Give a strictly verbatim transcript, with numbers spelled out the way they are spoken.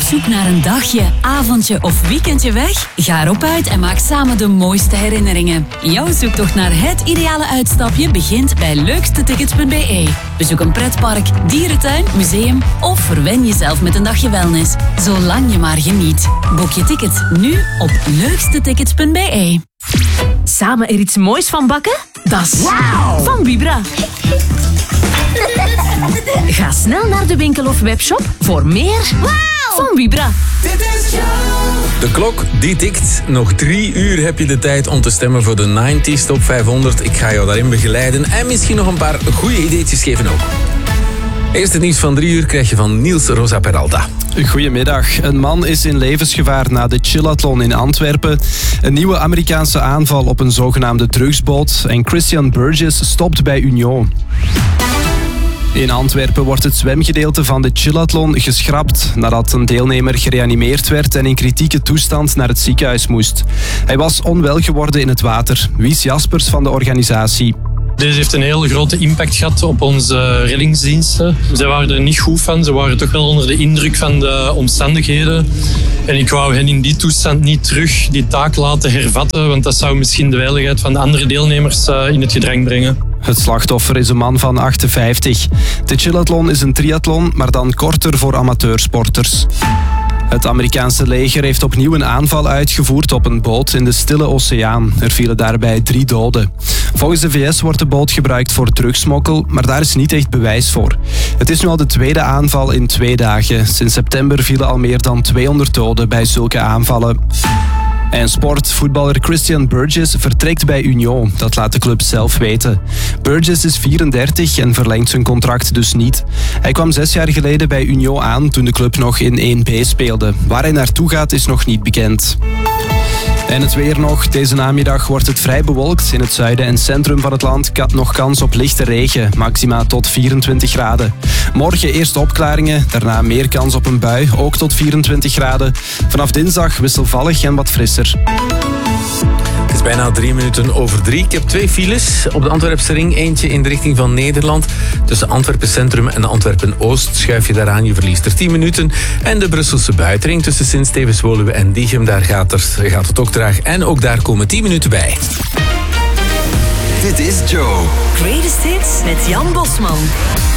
zoek naar een dagje, avondje of weekendje weg? Ga erop uit en maak samen de mooiste herinneringen. Jouw zoektocht naar het ideale uitstapje begint bij leukstetickets punt b e. Bezoek een pretpark, dierentuin, museum of verwen jezelf met een dagje wellness. Zolang je maar geniet. Boek je ticket nu op leukstetickets punt b e. Samen er iets moois van bakken? Dat is wow. Van Vibra. Ga snel naar de winkel of webshop voor meer wow. van Vibra. De klok die tikt. Nog drie uur heb je de tijd om te stemmen voor de negentig Top vijfhonderd. Ik ga jou daarin begeleiden en misschien nog een paar goede ideetjes geven ook. Eerst het nieuws van drie uur krijg je van Niels Rosa Peralta. Goedemiddag. Een man is in levensgevaar na de Chillathlon in Antwerpen. Een nieuwe Amerikaanse aanval op een zogenaamde drugsboot. En Christian Burgess stopt bij Union. In Antwerpen wordt het zwemgedeelte van de Chillathlon geschrapt nadat een deelnemer gereanimeerd werd en in kritieke toestand naar het ziekenhuis moest. Hij was onwel geworden in het water. Wies Jaspers van de organisatie. Deze heeft een hele grote impact gehad op onze reddingsdiensten. Zij waren er niet goed van. Ze waren toch wel onder de indruk van de omstandigheden. En ik wou hen in die toestand niet terug die taak laten hervatten, want dat zou misschien de veiligheid van de andere deelnemers in het gedrang brengen. Het slachtoffer is een man van achtenvijftig. De Chillathlon is een triathlon, maar dan korter voor amateursporters. Het Amerikaanse leger heeft opnieuw een aanval uitgevoerd op een boot in de Stille Oceaan. Er vielen daarbij drie doden. Volgens de V S wordt de boot gebruikt voor drugsmokkel, maar daar is niet echt bewijs voor. Het is nu al de tweede aanval in twee dagen. Sinds september vielen al meer dan tweehonderd doden bij zulke aanvallen. En sport. Voetballer Christian Burgess vertrekt bij Union. Dat laat de club zelf weten. Burgess is vierendertig en verlengt zijn contract dus niet. Hij kwam zes jaar geleden bij Union aan toen de club nog in één B speelde. Waar hij naartoe gaat is nog niet bekend. En het weer nog. Deze namiddag wordt het vrij bewolkt. In het zuiden en centrum van het land nog kans op lichte regen. Maxima tot vierentwintig graden. Morgen eerst opklaringen, daarna meer kans op een bui. Ook tot vierentwintig graden. Vanaf dinsdag wisselvallig en wat frisser. Het is bijna drie minuten over drie. Ik heb twee files op de Antwerpse ring. Eentje in de richting van Nederland. Tussen Antwerpen Centrum en Antwerpen Oost schuif je daaraan. Je verliest er tien minuten. En de Brusselse buitenring tussen Sint-Stevens-Woluwe en Diegem. Daar gaat, er, gaat het ook traag. En ook daar komen tien minuten bij. Dit is Joe. Greatest Hits met Jan Bosman.